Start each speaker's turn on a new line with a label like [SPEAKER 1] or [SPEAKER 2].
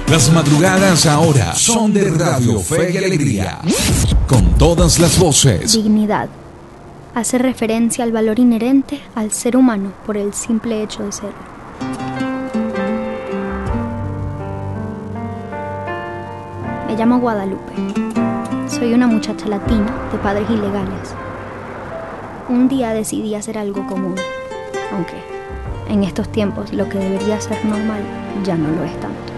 [SPEAKER 1] Las madrugadas ahora son de Radio Fe y Alegría. Con todas las voces.
[SPEAKER 2] Dignidad. Hace referencia al valor inherente al ser humano por el simple hecho de serlo. Me llamo Guadalupe. Soy una muchacha latina de padres ilegales. Un día decidí hacer algo común, aunque en estos tiempos lo que debería ser normal ya no lo es tanto.